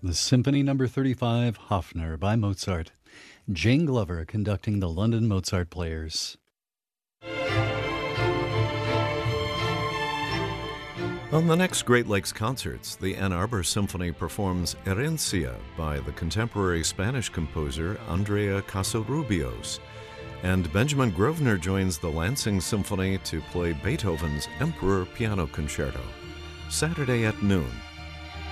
The Symphony Number 35, Hofner by Mozart. Jane Glover conducting the London Mozart Players. On the next Great Lakes concerts, the Ann Arbor Symphony performs Herencia by the contemporary Spanish composer Andrea Casarubios, and Benjamin Grosvenor joins the Lansing Symphony to play Beethoven's Emperor Piano Concerto, Saturday at noon.